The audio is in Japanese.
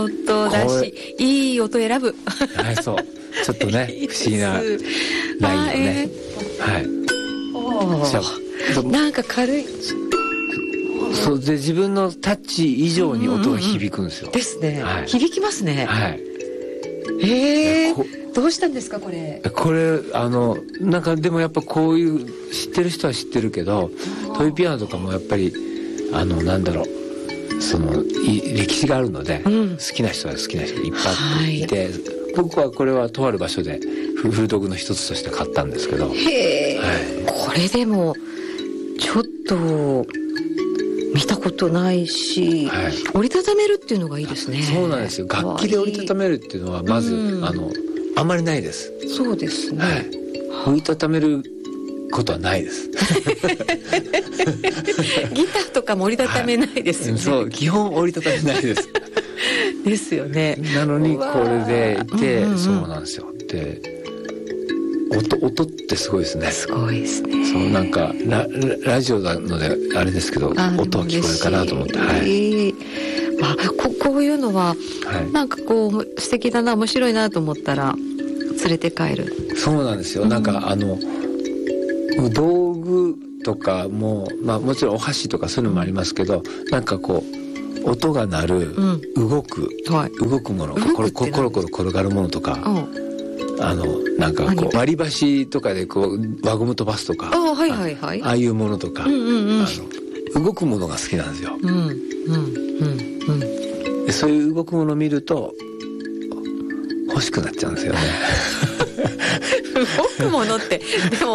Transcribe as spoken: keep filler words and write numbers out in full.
音だし、いい音選ぶ。 はい、そう。ちょっとね、不思議なラインをね。はい。 おなんか軽い。 そうで、自分のタッチ以上に音が響くんですよ。 うんうんうん、ですね、 はい。 響きますね。 はい。 へえ。どうしたんですかこれ。 これあのなんかでもやっぱこういう知ってる人は知ってるけど、トイピアノとかもやっぱりあのなんだろう、そのい歴史があるので、うん、好きな人は好きな人がいっぱいいて、はい、僕はこれはとある場所で古道具の一つとして買ったんですけど。 へえ、はい、これでもちょっと見たことないし、はい、折りたためるっていうのがいいですね。 そうなんですよ。楽器で折りたためるっていうのはまず、うん、あのあまりないです。 そうですね、 はい、折りたためることはないですギターとかも折りたためないですよね、 はい、そう、基本折りたためないですですよね。 なのにこれでいて、うんうんうん、そうなんですよ。で音, 音ってすごいですね。 すごいですね。 そうなんか ラ, ラジオなのであれですけど、音は聞こえるかなと思って、はい、 まあ、こ, こういうのは、はい、なんかこう素敵だな、面白いなと思ったら連れて帰る。 そうなんですよ、うん、なんかあの道具とかも、まあ、もちろんお箸とかそういうのもありますけど、なんかこう音が鳴る、うん、動く、はい、動くもの、コロコロコロ転がるものとか、あのなんかこう割り箸とかでこう輪ゴム飛ばすとか、あ、はいはいはい、ああいうものとか、うんうんうん、あの動くものが好きなんですよ。うんうんうんうん、でそういう動くものを見ると欲しくなっちゃうんですよね動くものってでも